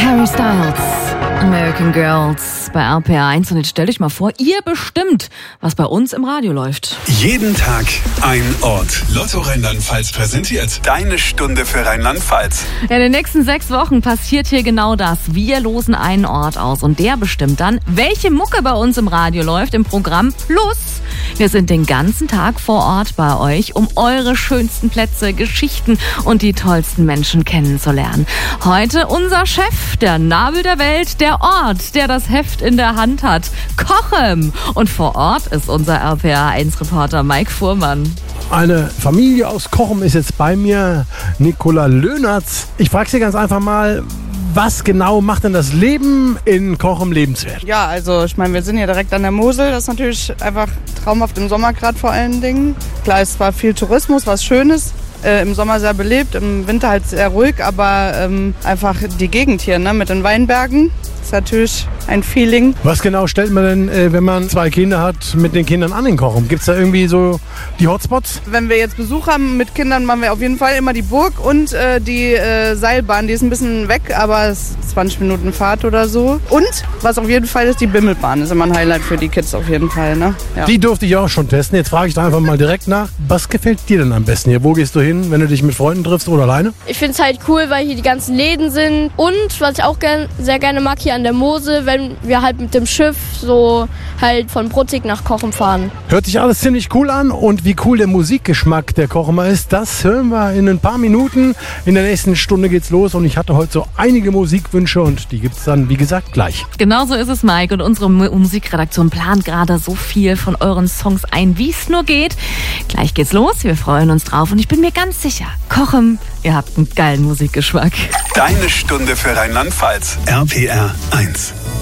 Harry Styles, American Girls bei RPR 1. Und jetzt stell dich mal vor, ihr bestimmt, was bei uns im Radio läuft. Jeden Tag ein Ort. Lotto Rheinland-Pfalz präsentiert Deine Stunde für Rheinland-Pfalz. Ja, in den nächsten 6 Wochen passiert hier genau das. Wir losen einen Ort aus und der bestimmt dann, welche Mucke bei uns im Radio läuft im Programm Plus. Wir sind den ganzen Tag vor Ort bei euch, um eure schönsten Plätze, Geschichten und die tollsten Menschen kennenzulernen. Heute unser Chef, der Nabel der Welt, der Ort, der das Heft in der Hand hat, Cochem. Und vor Ort ist unser RPR1-Reporter Mike Fuhrmann. Eine Familie aus Cochem ist jetzt bei mir, Nicola Löhnertz. Ich frage Sie ganz einfach mal, was genau macht denn das Leben in Cochem lebenswert? Ja, also ich meine, wir sind hier direkt an der Mosel. Das ist natürlich einfach traumhaft im Sommer gerade vor allen Dingen. Klar, es war viel Tourismus, was Schönes. Im Sommer sehr belebt, im Winter halt sehr ruhig, aber einfach die Gegend hier, ne, mit den Weinbergen, ist natürlich ein Feeling. Was genau stellt man denn, wenn man 2 Kinder hat, mit den Kindern an in Cochem? Gibt es da irgendwie so die Hotspots? Wenn wir jetzt Besuch haben mit Kindern, machen wir auf jeden Fall immer die Burg und die Seilbahn, die ist ein bisschen weg, aber es ist 20 Minuten Fahrt oder so. Und was auf jeden Fall ist, die Bimmelbahn ist immer ein Highlight für die Kids auf jeden Fall. Ne? Ja. Die durfte ich auch schon testen. Jetzt frage ich da einfach mal direkt nach. Was gefällt dir denn am besten hier? Wo gehst du hin, wenn du dich mit Freunden triffst oder alleine? Ich finde es halt cool, weil hier die ganzen Läden sind. Und was ich auch sehr gerne mag, hier an der Mosel, wenn wir halt mit dem Schiff so halt von Brutzig nach Cochem fahren. Hört sich alles ziemlich cool an und wie cool der Musikgeschmack der Cochemer ist, das hören wir in ein paar Minuten. In der nächsten Stunde geht's los und ich hatte heute so einige Musikwünsche und die gibt's dann, wie gesagt, gleich. Genau so ist es, Mike. Und unsere Musikredaktion plant gerade so viel von euren Songs ein, wie es nur geht. Gleich geht's los, wir freuen uns drauf und ich bin mir ganz sicher, Cochem, ihr habt einen geilen Musikgeschmack. Deine Stunde für Rheinland-Pfalz. RPR 1.